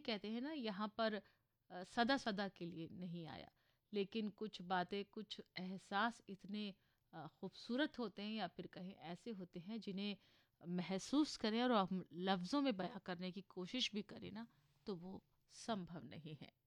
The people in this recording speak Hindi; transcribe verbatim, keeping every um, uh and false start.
कहते हैं ना, यहाँ पर अ, सदा सदा के लिए नहीं आया, लेकिन कुछ बातें, कुछ एहसास इतने अ, खूबसूरत होते हैं या फिर कहें ऐसे होते हैं जिन्हें महसूस करें और हम लफ्ज़ों में बयां करने की कोशिश भी करें ना, तो वो संभव नहीं है।